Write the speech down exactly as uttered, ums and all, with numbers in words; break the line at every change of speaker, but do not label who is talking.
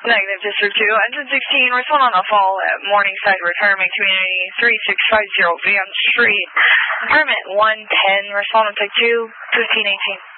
Negative, District two. Engine sixteen, respond on a fall at Morningside Retirement Community, three six five zero Van Street. Permit one ten, respond on Tech two, fifteen eighteen.